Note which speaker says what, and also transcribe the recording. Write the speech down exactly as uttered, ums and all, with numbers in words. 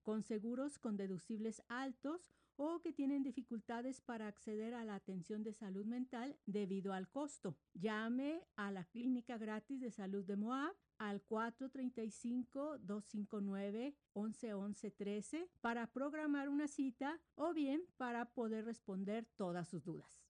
Speaker 1: con seguros con deducibles altos o que tienen dificultades para acceder a la atención de salud mental debido al costo. Llame a la Clínica Gratis de Salud de Moab al cuatro tres cinco, dos cinco nueve, once once trece para programar una cita o bien para poder responder todas sus dudas.